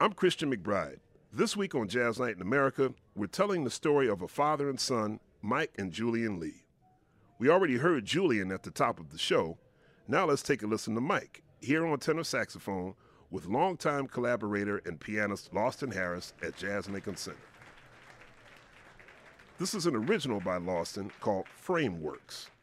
I'm Christian McBride. This week on Jazz Night in America, we're telling the story of a father and son, Mike and Julian Lee. We already heard Julian at the top of the show. Now let's take a listen to Mike, here on tenor saxophone with longtime collaborator and pianist Lawston Harris at Jazz Lincoln Center. This is an original by Lawston called Frameworks.